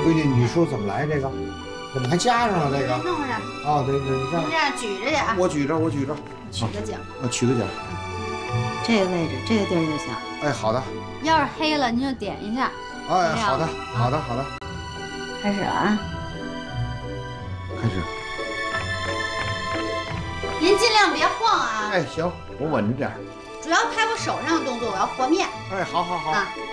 闺女，你说怎么来这个？怎么还加上了这个？ 弄上。 哦，对对， 你这样举着呀。 我举着，我举着。 取个角。 取个角。 这个位置，这个地儿就行。 哎，好的。 要是黑了，您就点一下。 哎，好的，好的，好的。 开始了啊！ 开始。 您尽量别晃啊！ 哎，行，我稳着点。 主要拍我手上的动作，我要和面。 哎，好好好。 啊。